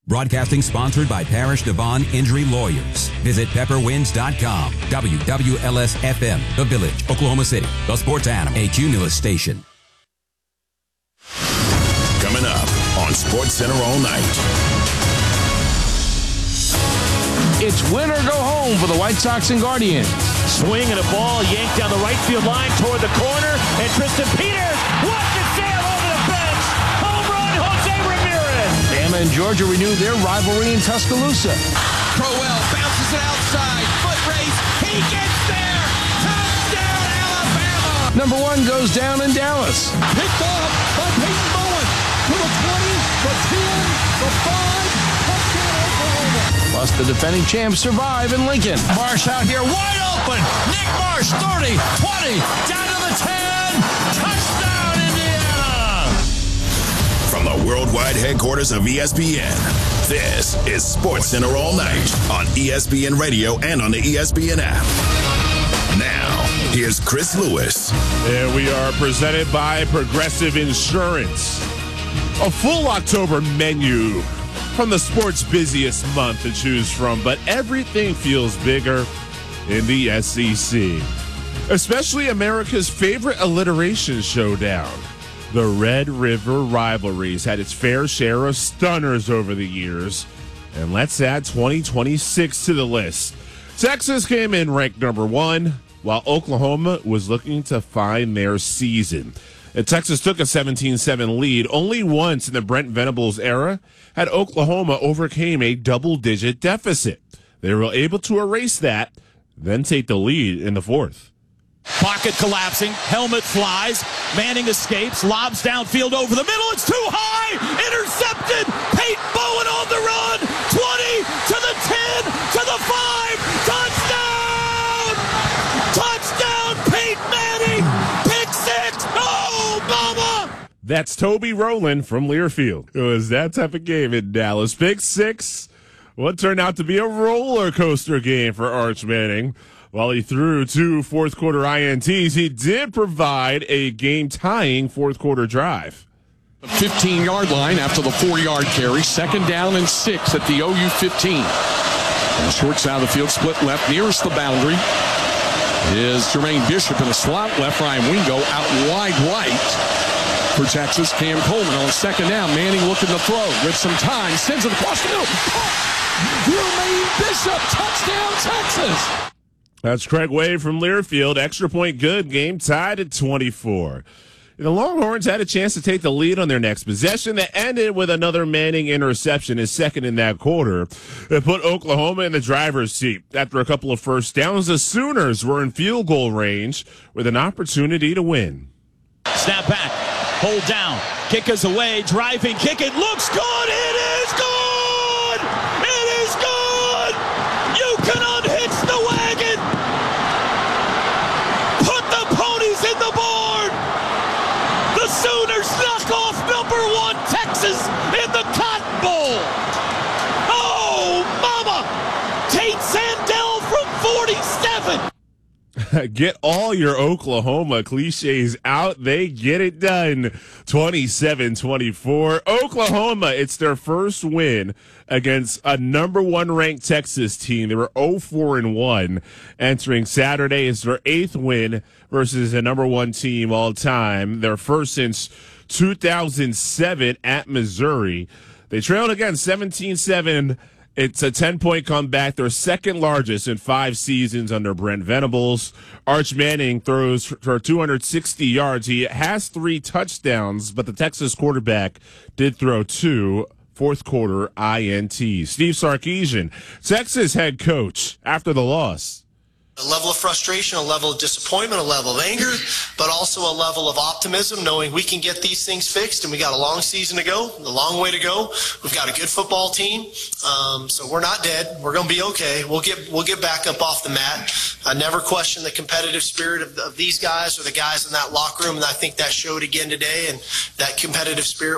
Broadcasting sponsored by Parish Devon Injury Lawyers. Visit pepperwinds.com. WWLS-FM, The Village, Oklahoma City. The Sports Animal, a Cumulus station. Coming up on Sports Center all night. It's win or go home for the White Sox and Guardians. Swing and a ball yanked down the right field line toward the corner. And Tristan Peters, what the sail over the fence. Home run, Jose Ramirez. Bama and Georgia renew their rivalry in Tuscaloosa. Crowell bounces it outside. Foot race. He gets there. Touchdown, Alabama. Number one goes down in Dallas. Picked off by Peyton Bowen. To the 20, the 10, the 5. Touchdown, Oklahoma. Plus, the defending champs survive in Lincoln. Marsh out here wide open. Nick Marsh, 30, 20, down to the 10. Touchdown, Indiana. From the worldwide headquarters of ESPN, this is Sports Center all night on ESPN Radio and on the ESPN app. Now, here's Chris Lewis. And we are presented by Progressive Insurance. A full October menu from the sport's busiest month to choose from, but everything feels bigger in the SEC. Especially America's favorite alliteration showdown. The Red River Rivalries had its fair share of stunners over the years. And let's add 2026 to the list. Texas came in ranked number 1, while Oklahoma was looking to find their season. And Texas took a 17-7 lead. Only once in the Brent Venables era had Oklahoma overcame a double-digit deficit. They were able to erase that, then take the lead in the fourth. Pocket collapsing, helmet flies, Manning escapes, lobs downfield over the middle, it's too high, intercepted, Peyton Bowen on the run, 20 to the 10 to the 5, touchdown! Touchdown, Peyton Manning, pick six, oh, mama! That's Toby Rowland from Learfield. It was that type of game in Dallas. Pick six, what turned out to be a roller coaster game for Arch Manning. While he threw 2 fourth-quarter INTs, he did provide a game-tying fourth-quarter drive. 15-yard line after the 4-yard carry. Second down and 6 at the OU 15. And short side of the field, split left, nearest the boundary is Jermaine Bishop in a slot left. Ryan Wingo out wide right for Texas. Cam Coleman on second down. Manning looking to throw with some time. Sends it across the middle. Jermaine Bishop, touchdown, Texas. That's Craig Way from Learfield. Extra point good. Game tied at 24. The Longhorns had a chance to take the lead on their next possession that ended with another Manning interception, his second in that quarter. It put Oklahoma in the driver's seat. After a couple of first downs, the Sooners were in field goal range with an opportunity to win. Snap back, hold down, kick is away, driving, kick it, looks good, it is good! It is good! You can unhitch the wagon! Put the ponies in the board! The Sooners knock off number 1 Texas in the Cotton Bowl! Oh, mama! Tate Sandell from 47! Get all your Oklahoma cliches out. They get it done. 27-24. Oklahoma, it's their first win against a number 1 ranked Texas team. They were 0-4-1 entering Saturday. It's their 8th win versus a number 1 team all time. Their first since 2007 at Missouri. They trailed again 17-7. It's a 10-point comeback, their second largest in 5 seasons under Brent Venables. Arch Manning throws for 260 yards. He has 3 touchdowns, but the Texas quarterback did throw 2 fourth-quarter INTs. Steve Sarkisian, Texas head coach, after the loss. A level of frustration, a level of disappointment, a level of anger, but also a level of optimism, knowing we can get these things fixed, and we got a long season to go, a long way to go. We've got a good football team, so we're not dead. We're going to be okay. We'll get back up off the mat. I never question the competitive spirit of these guys or the guys in that locker room, and I think that showed again today, and that competitive spirit